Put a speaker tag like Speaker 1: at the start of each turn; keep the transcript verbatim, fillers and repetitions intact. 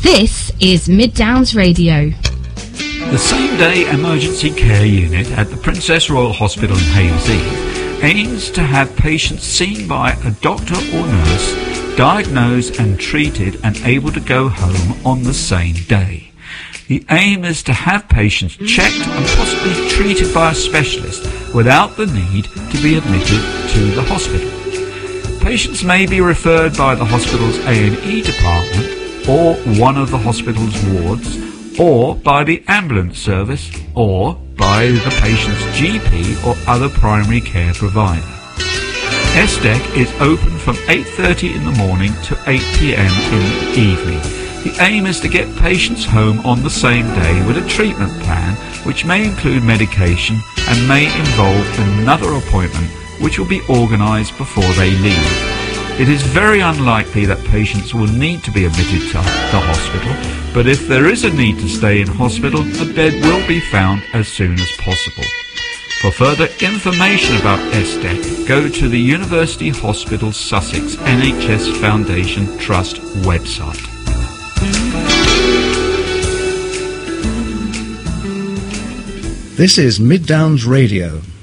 Speaker 1: This is Mid Downs Radio.
Speaker 2: The same-day emergency care unit at the Princess Royal Hospital in Hayes Eve aims to have patients seen by a doctor or nurse, diagnosed and treated and able to go home on the same day. The aim is to have patients checked and possibly treated by a specialist without the need to be admitted to the hospital. Patients may be referred by the hospital's A and E department or one of the hospital's wards, or by the ambulance service, or by the patient's G P or other primary care provider. S D E C is open from eight thirty in the morning to eight p m in the evening. The aim is to get patients home on the same day with a treatment plan which may include medication and may involve another appointment which will be organised before they leave. It is very unlikely that patients will need to be admitted to the hospital, but if there is a need to stay in hospital, a bed will be found as soon as possible. For further information about S D E C, go to the University Hospital Sussex N H S Foundation Trust website.
Speaker 3: This is Mid Downs Radio.